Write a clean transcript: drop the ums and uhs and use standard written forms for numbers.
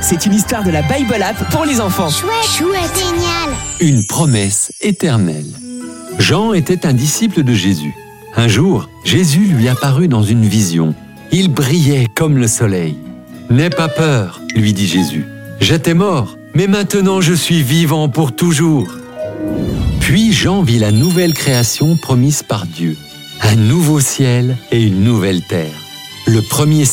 c'est une histoire de la Bible App pour les enfants. Chouette, génial. Une promesse éternelle. Jean était un disciple de Jésus. Un jour, Jésus lui apparut dans une vision. Il brillait comme le soleil. « N'aie pas peur, lui dit Jésus. J'étais mort, mais maintenant je suis vivant pour toujours. » Puis Jean vit la nouvelle création promise par Dieu. Un nouveau ciel et une nouvelle terre. Le premier